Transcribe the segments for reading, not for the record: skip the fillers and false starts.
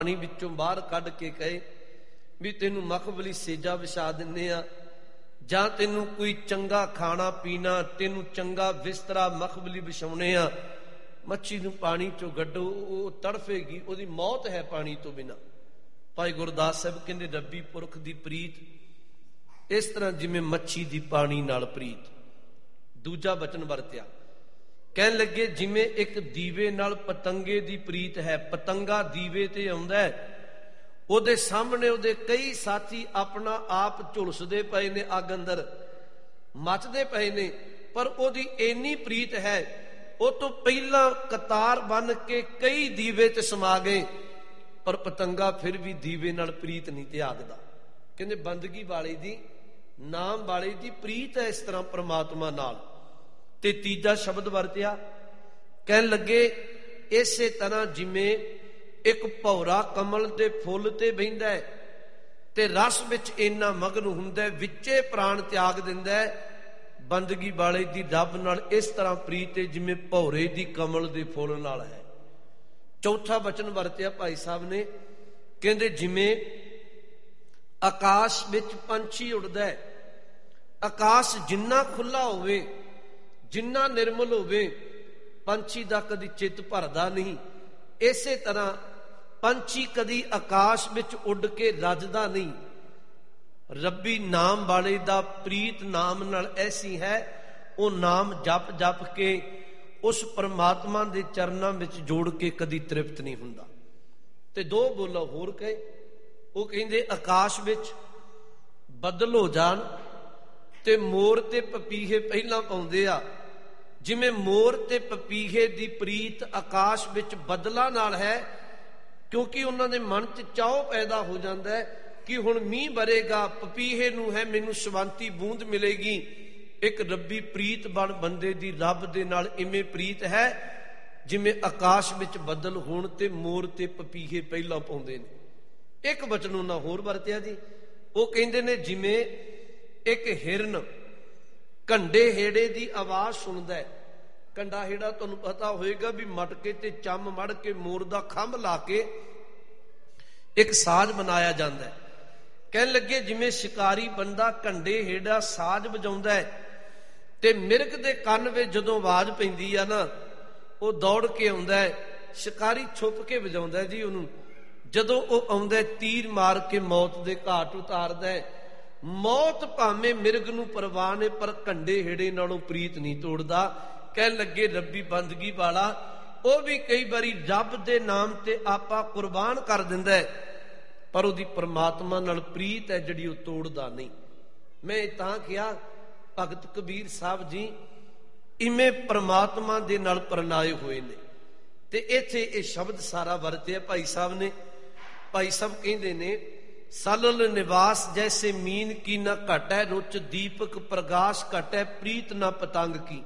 ਪਾਣੀ ਵਿੱਚੋਂ ਬਾਹਰ ਕੱਢ ਕੇ ਕਹੇ ਵੀ ਤੈਨੂੰ ਮਖਮਲੀ ਸੇਜਾ ਵਿਛਾ ਦਿੰਨੇ ਆ, ਜਾਂ ਤੈਨੂੰ ਕੋਈ ਚੰਗਾ ਖਾਣਾ ਪੀਣਾ, ਤੈਨੂੰ ਚੰਗਾ ਬਿਸਤਰਾ ਮਖਮਲੀ ਵਿਛਾਉਣੇ ਆ, ਮੱਛੀ ਨੂੰ ਪਾਣੀ ਚੋਂ ਕੱਢੋ, ਉਹ ਤੜਫੇਗੀ, ਉਹਦੀ ਮੌਤ ਹੈ ਪਾਣੀ ਤੋਂ ਬਿਨਾਂ। ਭਾਈ ਗੁਰਦਾਸ ਸਾਹਿਬ ਕਹਿੰਦੇ ਰੱਬੀ ਪੁਰਖ ਦੀ ਪ੍ਰੀਤ ਇਸ ਤਰ੍ਹਾਂ ਜਿਵੇਂ ਮੱਛੀ ਦੀ ਪਾਣੀ ਨਾਲ ਪ੍ਰੀਤ। ਦੂਜਾ ਬਚਨ ਵਰਤਿਆ, ਕਹਿਣ ਲੱਗੇ ਜਿਵੇਂ ਇੱਕ ਦੀਵੇ ਨਾਲ ਪਤੰਗੇ ਦੀ ਪ੍ਰੀਤ ਹੈ। ਪਤੰਗਾ ਦੀਵੇ ਤੇ ਆਉਂਦਾ, ਉਹਦੇ ਸਾਹਮਣੇ ਉਹਦੇ ਕਈ ਸਾਥੀ ਆਪਣਾ ਆਪ ਝੁਲਸਦੇ ਪਏ ਨੇ, ਅੱਗ ਅੰਦਰ ਮੱਚਦੇ ਪਏ ਨੇ, ਪਰ ਉਹਦੀ ਇੰਨੀ ਪ੍ਰੀਤ ਹੈ ਉਹ ਤੋਂ ਪਹਿਲਾਂ ਕਤਾਰ ਬਣ ਕੇ ਕਈ ਦੀਵੇ ਚ ਸਮਾ ਗਏ, ਪਰ ਪਤੰਗਾ ਫਿਰ ਵੀ ਦੀਵੇ ਨਾਲ ਪ੍ਰੀਤ ਨਹੀਂ ਤਿਆਗਦਾ। ਕਹਿੰਦੇ ਬੰਦਗੀ ਵਾਲੇ ਦੀ, ਨਾਮ ਵਾਲੇ ਦੀ ਪ੍ਰੀਤ ਹੈ ਇਸ ਤਰ੍ਹਾਂ ਪ੍ਰਮਾਤਮਾ ਨਾਲ। ਤੇ ਤੀਜਾ ਸ਼ਬਦ ਵਰਤਿਆ, ਕਹਿਣ ਲੱਗੇ ਇਸੇ ਤਰ੍ਹਾਂ ਜਿਵੇਂ ਇੱਕ ਭੌਰਾ ਕਮਲ ਦੇ ਫੁੱਲ ਤੇ ਬਹਿੰਦਾ ਤੇ ਰਸ ਵਿੱਚ ਇੰਨਾ ਮਗਨ ਹੁੰਦਾ, ਵਿੱਚੇ ਪ੍ਰਾਣ ਤਿਆਗ ਦਿੰਦਾ, ਬੰਦਗੀ ਵਾਲੇ ਦੀ ਰੱਬ ਨਾਲ ਇਸ ਤਰ੍ਹਾਂ ਪ੍ਰੀਤ ਹੈ ਜਿਵੇਂ ਭੌਰੇ ਦੀ ਕਮਲ ਦੇ ਫੁੱਲ ਨਾਲ ਹੈ। ਚੌਥਾ ਬਚਨ ਵਰਤਿਆ ਭਾਈ ਸਾਹਿਬ ਨੇ, ਕਹਿੰਦੇ ਜਿਵੇਂ ਆਕਾਸ਼ ਵਿੱਚ ਪੰਛੀ ਉੱਡਦਾ ਹੈ, ਆਕਾਸ਼ ਜਿੰਨਾ ਖੁੱਲਾ ਹੋਵੇ, ਜਿੰਨਾ ਨਿਰਮਲ ਹੋਵੇ, ਪੰਛੀ ਦਾ ਕਦੀ ਚਿੱਤ ਭਰਦਾ ਨਹੀਂ। ਇਸੇ ਤਰ੍ਹਾਂ ਪੰਛੀ ਕਦੀ ਆਕਾਸ਼ ਵਿੱਚ ਉੱਡ ਕੇ ਰੱਜਦਾ ਨਹੀਂ। ਰੱਬੀ ਨਾਮ ਵਾਲੇ ਦਾ ਪ੍ਰੀਤ ਨਾਮ ਨਾਲ ਐਸੀ ਹੈ, ਉਹ ਨਾਮ ਜਪ ਜਪ ਕੇ ਉਸ ਪਰਮਾਤਮਾ ਦੇ ਚਰਨਾਂ ਵਿੱਚ ਜੋੜ ਕੇ ਕਦੀ ਤ੍ਰਿਪਤ ਨਹੀਂ ਹੁੰਦਾ। ਤੇ ਦੋ ਬੋਲਾ ਹੋਰ ਕਹੇ, ਉਹ ਕਹਿੰਦੇ ਆਕਾਸ਼ ਵਿੱਚ ਬੱਦਲ ਹੋ ਜਾਣ ਤੇ ਮੋਰ ਤੇ ਪਪੀਹੇ ਪਹਿਲਾਂ ਪਾਉਂਦੇ ਆ, ਜਿਵੇਂ ਮੋਰ ਤੇ ਪਪੀਹੇ ਦੀ ਪ੍ਰੀਤ ਆਕਾਸ਼ ਵਿੱਚ ਬੱਦਲਾਂ ਨਾਲ ਹੈ, ਕਿਉਂਕਿ ਉਹਨਾਂ ਦੇ ਮਨ 'ਚ ਚਾਅ ਪੈਦਾ ਹੋ ਜਾਂਦਾ ਹੈ ਕਿ ਹੁਣ ਮੀਂਹ ਵਰੇਗਾ, ਪਪੀਹੇ ਨੂੰ ਹੈ ਮੈਨੂੰ ਸ਼ਵਾਂਤੀ ਬੂੰਦ ਮਿਲੇਗੀ। ਇੱਕ ਰੱਬੀ ਪ੍ਰੀਤ ਬਣ ਬੰਦੇ ਦੀ ਰੱਬ ਦੇ ਨਾਲ ਇਵੇਂ ਪ੍ਰੀਤ ਹੈ ਜਿਵੇਂ ਆਕਾਸ਼ ਵਿੱਚ ਬੱਦਲ ਹੋਣ ਤੇ ਮੋਰ ਤੇ ਪਪੀਹੇ ਪਹਿਲਾਂ ਪਾਉਂਦੇ ਨੇ। ਇੱਕ ਬਚਨ ਉਹਨਾਂ ਹੋਰ ਵਰਤਿਆ ਜੀ, ਉਹ ਕਹਿੰਦੇ ਨੇ ਜਿਵੇਂ ਇੱਕ ਹਿਰਨ ਕੰਡੇ ਹੇੜੇ ਦੀ ਆਵਾਜ਼ ਸੁਣਦਾ ਹੈ। ਕੰਡਾ ਹੇੜਾ ਤੁਹਾਨੂੰ ਪਤਾ ਹੋਏਗਾ ਵੀ ਮਟਕੇ ਤੇ ਚੰਮ ਮੜ ਕੇ ਮੋਰ ਦਾ ਖੰਭ ਲਾ ਕੇ ਇੱਕ ਸਾਜ਼ ਬਣਾਇਆ ਜਾਂਦਾ ਹੈ। ਕਹਿਣ ਲੱਗੇ ਜਿਵੇਂ ਸ਼ਿਕਾਰੀ ਬੰਦਾ ਕੰਡੇ ਹੇੜਾ ਸਾਜ਼ ਵਜਾਉਂਦਾ ਹੈ ਤੇ ਮਿਰਗ ਦੇ ਕੰਨ ਵਿੱਚ ਜਦੋਂ ਆਵਾਜ਼ ਪੈਂਦੀ ਆ ਨਾ, ਉਹ ਦੌੜ ਕੇ ਆਉਂਦਾ ਹੈ। ਸ਼ਿਕਾਰੀ ਛੁਪ ਕੇ ਵਜਾਉਂਦਾ ਜੀ ਉਹਨੂੰ, ਜਦੋਂ ਉਹ ਆਉਂਦਾ ਤੀਰ ਮਾਰ ਕੇ ਮੌਤ ਦੇ ਘਾਟ ਉਤਾਰਦਾ ਹੈ। ਮੌਤ ਭਾਵੇਂ ਮਿਰਗ ਨੂੰ ਪਰਵਾਹ ਨੇ, ਪਰ ਕੰਡੇ ਹੇੜੇ ਨਾਲੋਂ ਪ੍ਰੀਤ ਨਹੀਂ ਤੋੜਦਾ। ਕਹਿਣ ਲੱਗੇ ਰੱਬੀ ਬੰਦਗੀ ਵਾਲਾ ਉਹ ਵੀ ਕਈ ਵਾਰੀ ਰੱਬ ਦੇ ਨਾਮ ਤੇ ਆਪਾ ਕੁਰਬਾਨ ਕਰ ਦਿੰਦਾ ਹੈ, ਪਰ ਉਹਦੀ ਪਰਮਾਤਮਾ ਨਾਲ ਪ੍ਰੀਤ ਹੈ ਜਿਹੜੀ ਉਹ ਤੋੜਦਾ ਨਹੀਂ। ਮੈਂ ਤਾਂ ਕਿਹਾ ਭਗਤ ਕਬੀਰ ਸਾਹਿਬ ਜੀ ਇਵੇਂ ਪਰਮਾਤਮਾ ਦੇ ਨਾਲ ਪ੍ਰਣਾਏ ਹੋਏ ਨੇ, ਤੇ ਇੱਥੇ ਇਹ ਸ਼ਬਦ ਸਾਰਾ ਵਰਤਿਆ ਭਾਈ ਸਾਹਿਬ ਨੇ। ਭਾਈ ਸਾਹਿਬ ਕਹਿੰਦੇ ਨੇ ਸਲਲ ਨਿਵਾਸ ਜੈਸੇ ਮੀਨ ਕੀ ਨਾ ਘਟੈ, ਰੁਚ ਦੀਪਕ ਪ੍ਰਗਾਸ਼ ਘਟੈ, ਪ੍ਰੀਤ ਨਾ ਪਤੰਗ ਕੀ।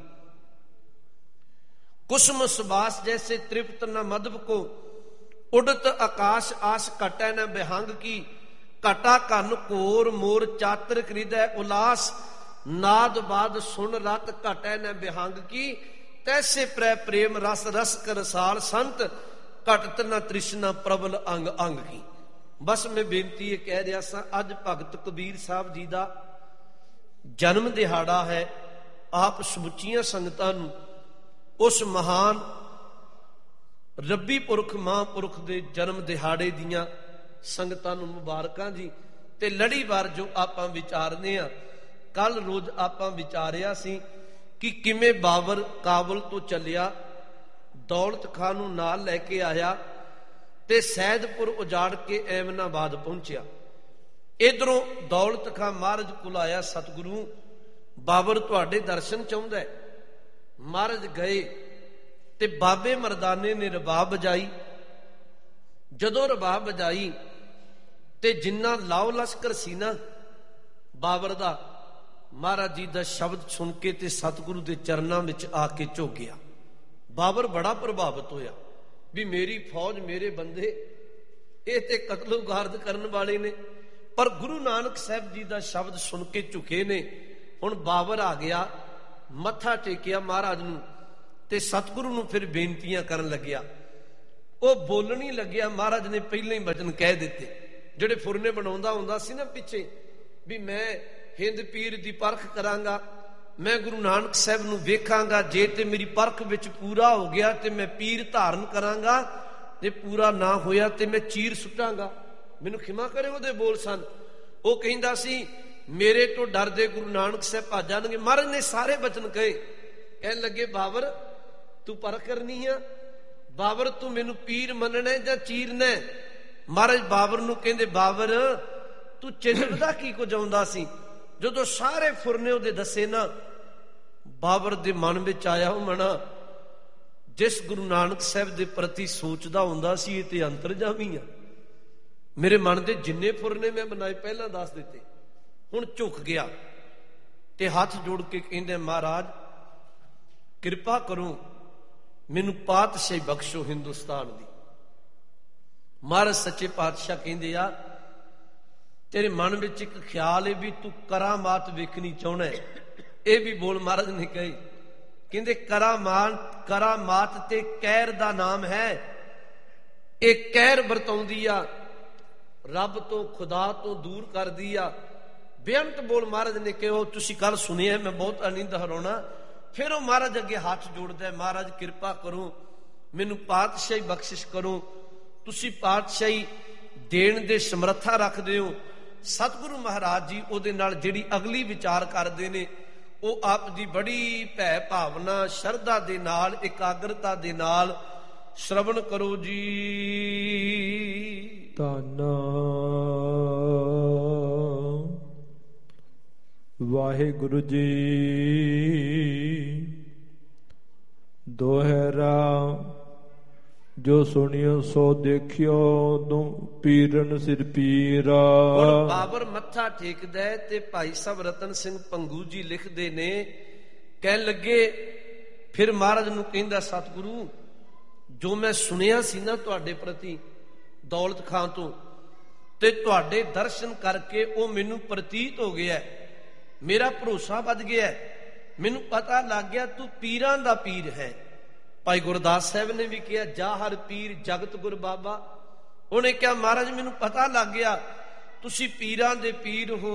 कुसुम सुबास जैसे तृप्त न मधुप को, उड़त आकाश आस घटै न बिहंग की। घटा कन घोर मोर चातर खरीदै उलास, नाद बाद सुन रत घटै न बिहंग की। तैसे प्रै प्रेम रस रस कर रसाल संत, घटत न तृष्णा प्रबल अंग अंग की। बस मैं बेनती ये कह रहा सा, अज भगत कबीर साहब जी का जन्म दिहाड़ा है। आप समुचिया संगतां नूं उस महान रब्बी पुरख महापुरख दे जन्म दिहाड़े दियां संगतां नूं मुबारकां जी। ते लड़ीवार जो आपां विचारने आ, कल रोज आपां विचारिया सी कि किवें बाबर काबुल तो चलिया, दौलत खां नूं नाल लैके आया ते सैदपुर उजाड़ के एमनाबाद पहुंचिया। इधरों दौलत खां महाराज कोल आया, सतगुरु बाबर तुहाडे दर्शन चाहुंदा है। महाराज गए ते बाबे मरदाने ने रबाब बजाई। जदों रबाब बजाई ते जिन्ना लाओ लश्कर सी ना बाबर दा, महाराज जी दा शब्द सुन के ते सतगुरु दे चरनां विच आके झुक गया। बाबर बड़ा प्रभावित होया भी मेरी फौज मेरे बंदे ये ते कतलो गारद करन वाले ने, पर गुरु नानक साहब जी दा शब्द सुन के झुके ने। हुण बाबर आ गया, मत्था टेकिया महाराज नूं ते सतगुरु नूं फिर बेनतियां करन लग्या। ਉਹ ਬੋਲਣ ਹੀ ਲੱਗਿਆ, ਮਹਾਰਾਜ ਨੇ ਪਹਿਲਾਂ ਹੀ ਬਚਨ ਕਹਿ ਦਿੱਤੇ। ਜਿਹੜੇ ਫੁਰਨੇ ਬਣਾਉਂਦਾ ਹੁੰਦਾ ਸੀ ਨਾ ਪਿੱਛੇ, ਵੀ ਮੈਂ ਹਿੰਦ ਪੀਰ ਦੀ ਪਰਖ ਕਰਾਂਗਾ, ਮੈਂ ਗੁਰੂ ਨਾਨਕ ਸਾਹਿਬ ਨੂੰ ਵੇਖਾਂਗਾ, ਜੇ ਤੇ ਮੇਰੀ ਪਰਖ ਵਿੱਚ ਪੂਰਾ ਹੋ ਗਿਆ ਤੇ ਮੈਂ ਪੀਰ ਧਾਰਨ ਕਰਾਂਗਾ, ਜੇ ਪੂਰਾ ਨਾ ਹੋਇਆ ਤੇ ਮੈਂ ਚੀਰ ਸੁੱਟਾਂਗਾ, ਮੈਨੂੰ ਖਿਮਾ ਕਰੇ। ਉਹਦੇ ਬੋਲ ਸਨ। ਉਹ ਕਹਿੰਦਾ ਸੀ ਮੇਰੇ ਤੋਂ ਡਰਦੇ ਗੁਰੂ ਨਾਨਕ ਸਾਹਿਬ ਭੱਜ ਜਾਣਗੇ। ਮਹਾਰਾਜ ਨੇ ਸਾਰੇ ਬਚਨ ਕਹੇ। ਕਹਿਣ ਲੱਗੇ ਬਾਬਰ ਤੂੰ ਪਰਖ ਕਰਨੀ ਆ, ਬਾਬਰ ਤੂੰ ਮੈਨੂੰ ਪੀਰ ਮੰਨਣਾ ਜਾਂ ਚੀਰਨਾ? ਮਹਾਰਾਜ ਬਾਬਰ ਨੂੰ ਕਹਿੰਦੇ ਬਾਬਰ ਤੂੰ ਚਿੰਤਦਾ ਕੀ ਕੁਝ ਆਉਂਦਾ ਸੀ? ਜਦੋਂ ਸਾਰੇ ਫੁਰਨੇ ਉਹਦੇ ਦੱਸੇ ਨਾ, ਬਾਬਰ ਦੇ ਮਨ ਵਿੱਚ ਆਇਆ ਉਹ ਮਣਾ ਜਿਸ ਗੁਰੂ ਨਾਨਕ ਸਾਹਿਬ ਦੇ ਪ੍ਰਤੀ ਸੋਚਦਾ ਹੁੰਦਾ ਸੀ ਇਹ ਤੇ ਅੰਤਰਜਾਮੀ ਆ। ਮੇਰੇ ਮਨ ਦੇ ਜਿੰਨੇ ਫੁਰਨੇ ਮੈਂ ਬਣਾਏ ਪਹਿਲਾਂ ਦੱਸ ਦਿੱਤੇ। ਹੁਣ ਝੁਕ ਗਿਆ ਤੇ ਹੱਥ ਜੋੜ ਕੇ ਕਹਿੰਦੇ ਮਹਾਰਾਜ ਕਿਰਪਾ ਕਰੋ, ਮੈਨੂੰ ਪਾਤਸ਼ਾਹੀ ਬਖਸ਼ੋ ਹਿੰਦੁਸਤਾਨ ਦੀ। ਮਹਾਰਾਜ ਸੱਚੇ ਪਾਤਸ਼ਾਹ ਕਹਿੰਦੇ ਆ ਤੇਰੇ ਮਨ ਵਿੱਚ ਇੱਕ ਖਿਆਲ ਹੈ ਵੀ ਤੂੰ ਕਰਾਮਾਤ ਵੇਖਣੀ ਚਾਹੁੰਦਾ ਹੈ। ਇਹ ਵੀ ਬੋਲ ਮਹਾਰਾਜ ਨੇ ਕਹੇ। ਕਹਿੰਦੇ ਕਰਾਮਾਤ ਤੇ ਕਹਿਰ ਦਾ ਨਾਮ ਹੈ। ਇਹ ਕਹਿਰ ਵਰਤਾਉਂਦੀ ਆ, ਰੱਬ ਤੋਂ ਖੁਦਾ ਤੋਂ ਦੂਰ ਕਰਦੀ ਆ। ਬੇਅੰਤ ਬੋਲ ਮਹਾਰਾਜ ਨੇ ਕਿਹਾ। ਤੁਸੀਂ ਕੱਲ ਸੁਣਿਆ, ਮੈਂ ਬਹੁਤ ਅਨਿੰਦ ਹਰਾਉਣਾ। ਫਿਰ ਉਹ ਮਹਾਰਾਜ ਅੱਗੇ ਹੱਥ ਜੋੜਦਾ, ਮਹਾਰਾਜ ਕਿਰਪਾ ਕਰੋ, ਮੈਨੂੰ ਪਾਤਸ਼ਾਹੀ ਬਖਸ਼ਿਸ਼ ਕਰੋ। ਤੁਸੀਂ ਪਾਤਸ਼ਾਹੀ ਦੇਣ ਦੇ ਸਮਰੱਥਾ ਰੱਖਦੇ ਹੋ। ਸਤਿਗੁਰੂ ਮਹਾਰਾਜ ਜੀ ਉਹਦੇ ਨਾਲ ਜਿਹੜੀ ਅਗਲੀ ਵਿਚਾਰ ਕਰਦੇ ਨੇ, ਉਹ ਆਪ ਦੀ ਬੜੀ ਭੈ ਭਾਵਨਾ ਸ਼ਰਧਾ ਦੇ ਨਾਲ, ਇਕਾਗਰਤਾ ਦੇ ਨਾਲ ਸ਼ਰਵਣ ਕਰੋ ਜੀ। ਧੰਨ ਵਾਹਿਗੁਰੂ ਜੀ। ਦੋਹਰਾ ਜੋ ਸੁਣਿਓ ਸੋ ਦੇਖਿਓ, ਪੀਰਨ ਸਿਰ ਪੀਰਾ। ਹੁਣ ਬਾਬਰ ਮੱਥਾ ਟੇਕਦਾ ਤੇ ਭਾਈ ਸਾਹਿਬ ਰਤਨ ਸਿੰਘ ਪੰਗੂ ਜੀ ਲਿਖਦੇ ਨੇ, ਕਹਿਣ ਲੱਗੇ ਫਿਰ ਮਹਾਰਾਜ ਨੂੰ ਕਹਿੰਦਾ ਸਤਿਗੁਰੂ ਜੋ ਮੈਂ ਸੁਣਿਆ ਸੀ ਨਾ ਤੁਹਾਡੇ ਪ੍ਰਤੀ ਦੌਲਤ ਖਾਂ ਤੋਂ, ਤੇ ਤੁਹਾਡੇ ਦਰਸ਼ਨ ਕਰਕੇ ਉਹ ਮੈਨੂੰ ਪ੍ਰਤੀਤ ਹੋ ਗਿਆ, ਮੇਰਾ ਭਰੋਸਾ ਵੱਧ ਗਿਆ, ਮੈਨੂੰ ਪਤਾ ਲੱਗ ਗਿਆ ਤੂੰ ਪੀਰਾਂ ਦਾ ਪੀਰ ਹੈ। ਭਾਈ ਗੁਰਦਾਸ ਸਾਹਿਬ ਨੇ ਵੀ ਕਿਹਾ ਜਾ ਹਰ ਪੀਰ ਜਗਤ ਗੁਰ ਬਾਬਾ। ਉਹਨੇ ਕਿਹਾ ਮਹਾਰਾਜ ਮੈਨੂੰ ਪਤਾ ਲੱਗ ਗਿਆ ਤੁਸੀਂ ਪੀਰਾਂ ਦੇ ਪੀਰ ਹੋ।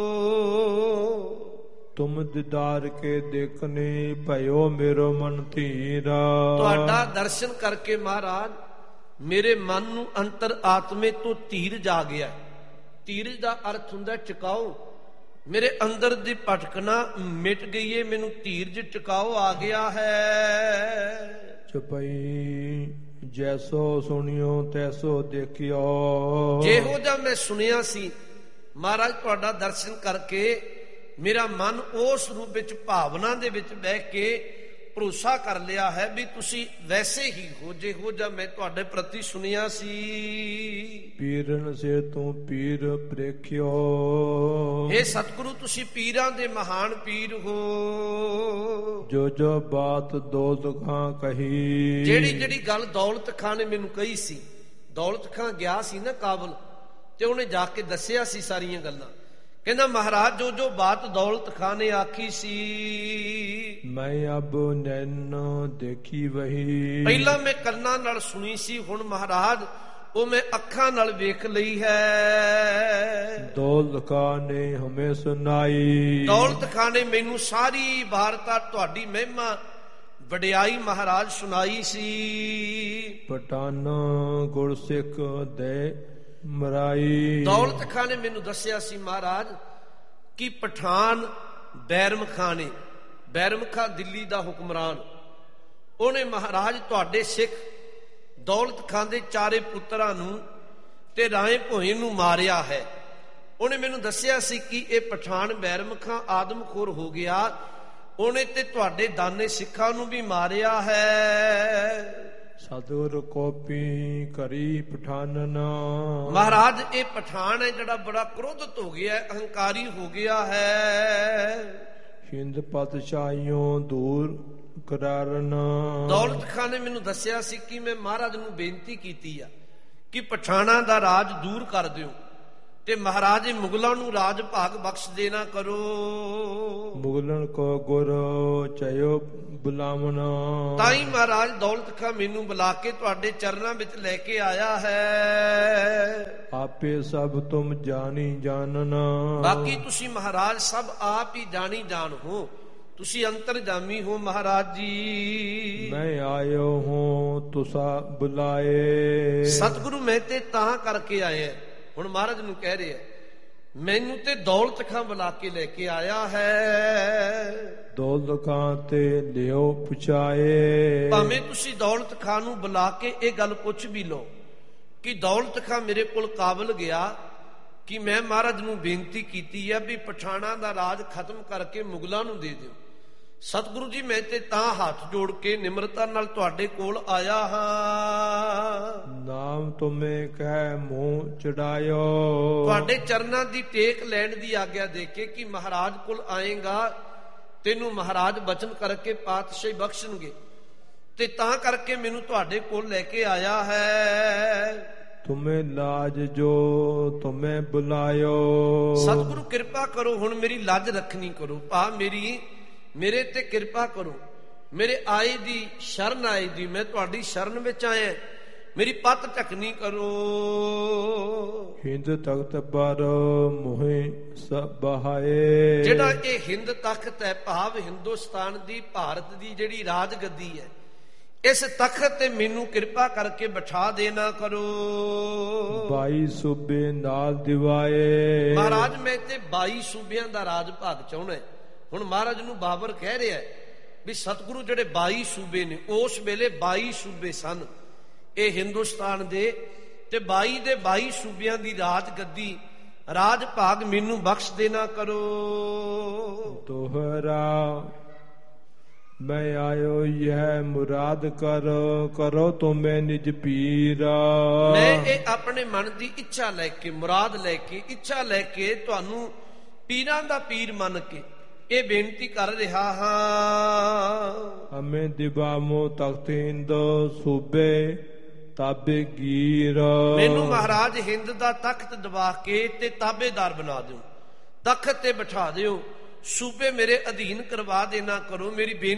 ਤੁਮ ਦੀਦਾਰ ਕੇ ਦੇਖਨੇ ਭਇਓ ਮੇਰੋ ਮਨ ਧੀਰਾ। ਤੁਹਾਡਾ ਦਰਸ਼ਨ ਕਰਕੇ ਮਹਾਰਾਜ ਮੇਰੇ ਮਨ ਨੂੰ ਅੰਤਰ ਆਤਮੇ ਤੋਂ ਧੀਰਜ ਆ ਗਿਆ। ਧੀਰਜ ਦਾ ਅਰਥ ਹੁੰਦਾ ਟਿਕਾਓ। ਮੇਰੇ ਅੰਦਰ ਦੀ ਭਟਕਣਾ ਮਿਟ ਗਈ ਏ, ਮੈਨੂੰ ਧੀਰਜ ਟਿਕਾਓ ਆ ਗਿਆ ਹੈ। ਚਪਈ ਜੈਸੋ ਸੁਣਿਓ ਤੈਸੋ ਦੇਖਿਓ। ਜਿਹੋ ਜਿਹਾ ਮੈਂ ਸੁਣਿਆ ਸੀ ਮਹਾਰਾਜ ਤੁਹਾਡਾ ਦਰਸ਼ਨ ਕਰਕੇ ਮੇਰਾ ਮਨ ਉਸ ਰੂਪ ਵਿੱਚ ਭਾਵਨਾ ਦੇ ਵਿੱਚ ਬਹਿ ਕੇ ਭਰੋਸਾ ਕਰ ਲਿਆ ਹੈ ਵੀ ਤੁਸੀਂ ਵੈਸੇ ਹੀ ਹੋ ਜਿਹੋ ਜਿਹਾ ਮੈਂ ਤੁਹਾਡੇ ਪ੍ਰਤੀ ਸੁਣਿਆ ਸੀ। ਪੀਰਨ ਸੇ ਤੂੰ ਪੀਰ ਪ੍ਰੇਖਿਓ। ਇਹ ਸਤਿਗੁਰੂ ਤੁਸੀਂ ਪੀਰਾਂ ਦੇ ਮਹਾਨ ਪੀਰ ਹੋ। ਜੋ ਜੋ ਬਾਤ ਦੌਲਤ ਖਾਂ ਕਹੀ। ਜਿਹੜੀ ਗੱਲ ਦੌਲਤ ਖਾਂ ਨੇ ਮੈਨੂੰ ਕਹੀ ਸੀ, ਦੌਲਤ ਖਾਂ ਗਿਆ ਸੀ ਨਾ ਕਾਬਲ, ਤੇ ਉਹਨੇ ਜਾ ਕੇ ਦੱਸਿਆ ਸੀ ਸਾਰੀਆਂ ਗੱਲਾਂ। ਕਹਿੰਦਾ ਮਹਾਰਾਜ ਜੋ ਜੋ ਬਾਤ ਦੌਲਤ ਖਾਂ ਨੇ ਆਖੀ ਸੀ ਮੈਂ ਅਬ ਨੈਣ ਦੇਖੀ ਵਹੀ। ਪਹਿਲਾਂ ਮੈਂ ਕੰਨਾਂ ਨਾਲ ਸੁਣੀ ਸੀ, ਹੁਣ ਮਹਾਰਾਜ ਉਹ ਮੈਂ ਅੱਖਾਂ ਨਾਲ ਵੇਖ ਲਈ ਹੈ। ਦੌਲਤ ਖਾਂ ਨੇ ਹਮੇ ਸੁਨਾਈ। ਦੌਲਤ ਖਾਂ ਨੇ ਮੈਨੂੰ ਸਾਰੀ ਵਾਰਤਾ ਤੁਹਾਡੀ ਮਹਿਮਾ ਵਡਿਆਈ ਮਹਾਰਾਜ ਸੁਣਾਈ ਸੀ। ਪਟਾਨ ਗੁਰਸਿੱਖ ਦੇ ਮਰਾਈ। ਦੌਲਤ ਖਾਂ ਨੇ ਮੈਨੂੰ ਦੱਸਿਆ ਸੀ ਮਹਾਰਾਜ ਕਿ ਪਠਾਨ ਬੈਰਮ ਖਾਂ ਨੇ, ਬੈਰਮ ਖਾਂ ਦਿੱਲੀ ਦਾ ਹੁਕਮਰਾਨ, ਉਹਨੇ ਮਹਾਰਾਜ ਤੁਹਾਡੇ ਸਿੱਖ ਦੌਲਤ ਖਾਂ ਦੇ ਚਾਰੇ ਪੁੱਤਰਾਂ ਨੂੰ ਤੇ ਰਾਏ ਭੋਏ ਨੂੰ ਮਾਰਿਆ ਹੈ। ਉਹਨੇ ਮੈਨੂੰ ਦੱਸਿਆ ਸੀ ਕਿ ਇਹ ਪਠਾਨ ਬੈਰਮ ਖਾਂ ਆਦਮਖੋਰ ਹੋ ਗਿਆ, ਉਹਨੇ ਤੇ ਤੁਹਾਡੇ ਦਾਨੇ ਸਿੱਖਾਂ ਨੂੰ ਵੀ ਮਾਰਿਆ ਹੈ। ਸਤਿਗੁਰ ਕੋਪੀ ਕਰੀ ਪਠਾਨਨ। ਮਹਾਰਾਜ ਇਹ ਪਠਾਨ ਹੈ ਜਿਹੜਾ ਬੜਾ ਕ੍ਰੋਧਿਤ ਹੋ ਗਿਆ, ਅਹੰਕਾਰੀ ਹੋ ਗਿਆ ਹੈ। ਹਿੰਦ ਪਾਤਸ਼ਾਹੀਓਂ ਦੂਰ ਕਰਾਰਨ। ਦੌਲਤ ਖਾਂ ਨੇ ਮੈਨੂੰ ਦੱਸਿਆ ਸੀ ਕਿ ਮੈਂ ਮਹਾਰਾਜ ਨੂੰ ਬੇਨਤੀ ਕੀਤੀ ਆ ਕਿ ਪਠਾਨਾਂ ਦਾ ਰਾਜ ਦੂਰ ਕਰ ਦਿਓ। ਤੇ ਮਹਾਰਾਜ ਮੁਗਲਾਂ ਨੂੰ ਰਾਜ ਭਾਗ ਬਖਸ਼ ਦੇਣਾ ਕਰੋ। ਮੁਗਲਨ ਕੋ ਗੁਰ ਚਯੋ ਬੁਲਾਵਣਾ। ਤਾਂ ਹੀ ਮਹਾਰਾਜ ਦੌਲਤ ਖਾਂ ਮੈਨੂੰ ਬੁਲਾ ਕੇ ਤੁਹਾਡੇ ਚਰਨਾਂ ਵਿੱਚ ਲੈ ਕੇ ਆਇਆ ਹੈ। ਆਪੇ ਸਭ ਤੁਮ ਜਾਣੀ ਜਾਣਨਾ। ਬਾਕੀ ਤੁਸੀਂ ਮਹਾਰਾਜ ਸਭ ਆਪ ਹੀ ਜਾਣੀ ਜਾਣ ਹੋ, ਤੁਸੀਂ ਅੰਤਰਜਾਮੀ ਹੋ ਮਹਾਰਾਜ ਜੀ। ਮੈਂ ਆਇਓ ਹੂੰ ਤੁਸਾ ਬੁਲਾਏ। ਸਤਿਗੁਰੂ ਮੈਂ ਤੇ ਤਾਂ ਕਰਕੇ ਆਇਆ। ਹੁਣ ਮਹਾਰਾਜ ਨੂੰ ਕਹਿ ਰਿਹਾ ਮੈਨੂੰ ਤੇ ਦੌਲਤ ਖਾਂ ਬੁਲਾ ਕੇ ਲੈ ਕੇ ਆਇਆ ਹੈ। ਦੌਲਤ ਖਾਂ ਤੇ ਲਿਓ ਪੁਛਾਏ। ਭਾਵੇਂ ਤੁਸੀਂ ਦੌਲਤ ਖਾਂ ਨੂੰ ਬੁਲਾ ਕੇ ਇਹ ਗੱਲ ਪੁੱਛ ਵੀ ਲਓ ਕਿ ਦੌਲਤ ਖਾਂ ਮੇਰੇ ਕੋਲ ਕਾਬਲ ਗਿਆ ਕਿ ਮੈਂ ਮਹਾਰਾਜ ਨੂੰ ਬੇਨਤੀ ਕੀਤੀ ਹੈ ਵੀ ਪਠਾਣਾਂ ਦਾ ਰਾਜ ਖਤਮ ਕਰਕੇ ਮੁਗਲਾਂ ਨੂੰ ਦੇ ਦਿਓ। ਸਤਿਗੁਰੂ ਜੀ ਮੈਂ ਤੇ ਤਾਂ ਹੱਥ ਜੋੜ ਕੇ ਨਿਮਰਤਾ ਨਾਲ ਤੁਹਾਡੇ ਕੋਲ ਆਇਆ ਹਾਂ। ਨਾਮ ਤੁਮੇ ਕਹਿ ਮੂੰਹ ਚੜਾਇਓ। ਤੁਹਾਡੇ ਚਰਨਾਂ ਦੀ ਟੇਕ ਲੈਣ ਦੀ ਆਗਿਆ ਦੇ ਕੇ ਕਿ ਮਹਾਰਾਜ ਕੋਲ ਆਏਗਾ ਤੈਨੂੰ ਮਹਾਰਾਜ ਬਚਨ ਕਰਕੇ ਪਾਤਸ਼ਾਹੀ ਬਖਸ਼ਣਗੇ, ਤੇ ਤਾਂ ਕਰਕੇ ਮੈਨੂੰ ਤੁਹਾਡੇ ਕੋਲ ਲੈ ਕੇ ਆਇਆ ਹੈ। ਤੁਮੇ ਲਾਜ ਜੋ ਤੁਮੇ ਬੁਲਾਇਓ। ਸਤਿਗੁਰੂ ਕਿਰਪਾ ਕਰੋ, ਹੁਣ ਮੇਰੀ ਲਾਜ ਰੱਖਣੀ ਕਰੋ। ਭਾ ਮੇਰੇ ਤੇ ਕਿਰਪਾ ਕਰੋ। ਮੇਰੇ ਆਏ ਦੀ ਸ਼ਰਨ ਆਏ ਦੀ, ਮੈਂ ਤੁਹਾਡੀ ਸ਼ਰਨ ਵਿੱਚ ਆਇਆ, ਮੇਰੀ ਪੱਤ ਢਕਣੀ ਕਰੋ। ਹਿੰਦ ਤਖਤ ਪਰ ਮੋਹਿ ਸਭ ਬਹਾਏ। ਜਿਹੜਾ ਇਹ ਹਿੰਦ ਤਖਤ ਹੈ, ਭਾਵ ਹਿੰਦੁਸਤਾਨ ਦੀ, ਭਾਰਤ ਦੀ ਜਿਹੜੀ ਰਾਜ ਗੱਦੀ ਹੈ, ਇਸ ਤਖਤ ਤੇ ਮੈਨੂੰ ਕਿਰਪਾ ਕਰਕੇ ਬਿਠਾ ਦੇਣਾ ਕਰੋ। 22 ਸੂਬੇ ਨਾਲ ਦਿਵਾਏ। ਮਹਾਰਾਜ ਮੈਂ ਤੇ 22 ਸੂਬਿਆਂ ਦਾ ਰਾਜ ਭਾਗ ਚਾਹੁੰਦਾ। ਹੁਣ ਮਹਾਰਾਜ ਨੂੰ ਬਾਬਰ ਕਹਿ ਰਿਹਾ ਵੀ ਸਤਿਗੁਰੂ ਜਿਹੜੇ 22 ਸੂਬੇ ਨੇ, ਉਸ ਵੇਲੇ 22 ਸੂਬੇ ਸਨ ਇਹ ਹਿੰਦੁਸਤਾਨ ਦੇ, ਤੇ 22 ਦੇ 22 ਸੂਬਿਆਂ ਦੀ ਰਾਜ ਗੱਦੀ, ਰਾਜ ਭਾਗ ਮੈਨੂੰ ਬਖਸ਼ ਦੇਣਾ ਕਰੋ। ਦੋਹਰਾ ਮੈਂ ਆਇਓ ਇਹ ਮੁਰਾਦ ਕਰੋ ਤੁਮੇ ਨਿਜ ਪੀਰਾ। ਮੈਂ ਇਹ ਆਪਣੇ ਮਨ ਦੀ ਇੱਛਾ ਲੈ ਕੇ, ਮੁਰਾਦ ਲੈ ਕੇ, ਇੱਛਾ ਲੈ ਕੇ ਤੁਹਾਨੂੰ ਪੀਰਾਂ ਦਾ ਪੀਰ ਮੰਨ ਕੇ ਇਹ ਬੇਨਤੀ ਕਰ ਰਿਹਾ ਹਾਂ। ਅਮੇ ਦਿਵਾਮੋ ਤਖਤਿੰਦ ਸੂਬੇ ਤਾਬੇ ਗੀਰ। ਮੈਨੂੰ ਮਹਾਰਾਜ ਹਿੰਦ ਦਾ ਤਖਤ ਦਬਾ ਕੇ ਤੇ ਤਾਬੇਦਾਰ ਬਣਾ ਦਿਓ, ਤਖਤ ਤੇ ਬਿਠਾ ਦਿਓ, ਸੂਬੇ ਮੇਰੇ ਅਧੀਨ ਕਰਵਾ ਦੇਣਾ ਕਰੋ। ਮੇਰੀ ਬੇਨਤੀ